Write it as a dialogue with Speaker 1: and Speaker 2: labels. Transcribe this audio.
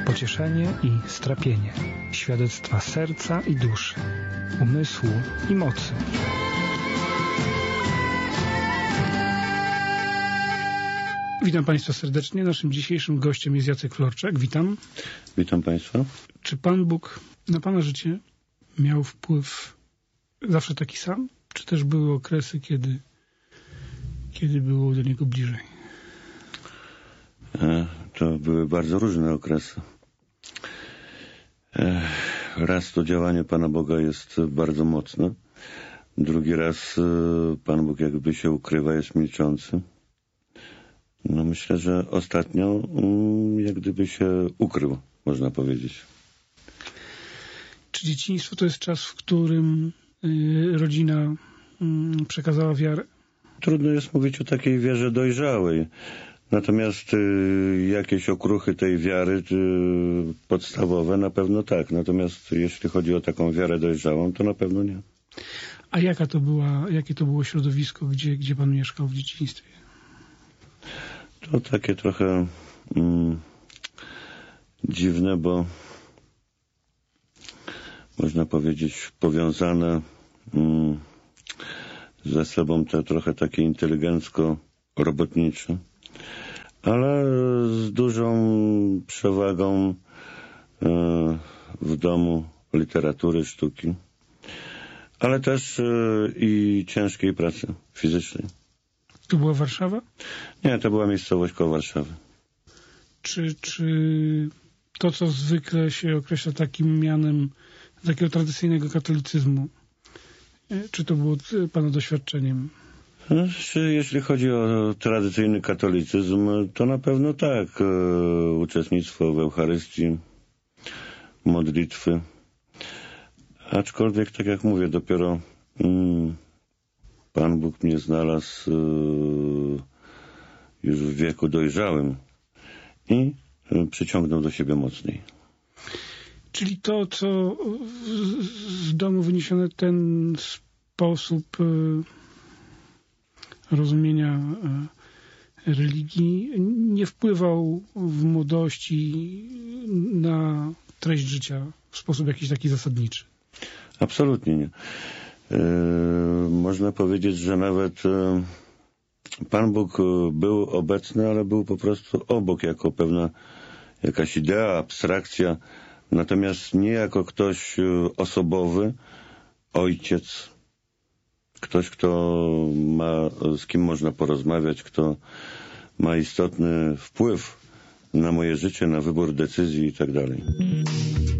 Speaker 1: Pocieszenie i strapienie, świadectwa serca i duszy, umysłu i mocy. Witam Państwa serdecznie. Naszym dzisiejszym gościem jest Jacek Florczak. Witam.
Speaker 2: Witam Państwa.
Speaker 1: Czy Pan Bóg na Pana życie miał wpływ zawsze taki sam? Czy też były okresy, kiedy było do Niego bliżej?
Speaker 2: To były bardzo różne okresy. Raz to działanie Pana Boga jest bardzo mocne. Drugi raz Pan Bóg jakby się ukrywa, jest milczący. No myślę, że ostatnio jak gdyby się ukrył, można powiedzieć.
Speaker 1: Czy dzieciństwo to jest czas, w którym rodzina przekazała wiarę?
Speaker 2: Trudno jest mówić o takiej wierze dojrzałej. Natomiast jakieś okruchy tej wiary podstawowe na pewno tak. Natomiast jeśli chodzi o taką wiarę dojrzałą, to na pewno nie.
Speaker 1: A jakie to było środowisko, gdzie Pan mieszkał w dzieciństwie?
Speaker 2: To takie trochę dziwne, bo można powiedzieć powiązane ze sobą te trochę takie inteligencko-robotnicze, ale z dużą przewagą w domu literatury, sztuki, ale też i ciężkiej pracy fizycznej.
Speaker 1: To była Warszawa?
Speaker 2: Nie, to była miejscowość koło Warszawy.
Speaker 1: Czy to, co zwykle się określa takim mianem takiego tradycyjnego katolicyzmu, czy to było Pana doświadczeniem?
Speaker 2: Jeśli chodzi o tradycyjny katolicyzm, to na pewno tak. Uczestnictwo w Eucharystii, modlitwy. Aczkolwiek, tak jak mówię, dopiero Pan Bóg mnie znalazł już w wieku dojrzałym i przyciągnął do siebie mocniej.
Speaker 1: Czyli to, co z domu wyniesione, ten sposób rozumienia religii nie wpływał w młodości na treść życia w sposób jakiś taki zasadniczy? Absolutnie
Speaker 2: nie. Można powiedzieć, że nawet Pan Bóg był obecny, ale był po prostu obok, jako pewna jakaś idea, abstrakcja, natomiast nie jako ktoś osobowy, ojciec, ktoś, z kim można porozmawiać, kto ma istotny wpływ na moje życie, na wybór decyzji i tak dalej.